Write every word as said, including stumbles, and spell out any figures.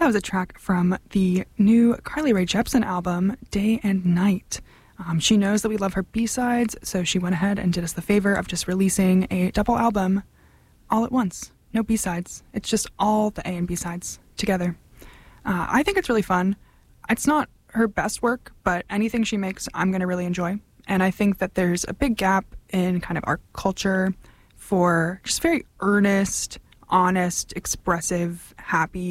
That was a track from the new Carly Rae Jepsen album, Day and Night. Um, she knows that we love her B-sides, so she went ahead and did us the favor of just releasing a double album all at once. No B-sides. It's just all the A and B-sides together. Uh, I think it's really fun. It's not her best work, but anything she makes, I'm going to really enjoy. And I think that there's a big gap in kind of our culture for just very earnest, honest, expressive, happy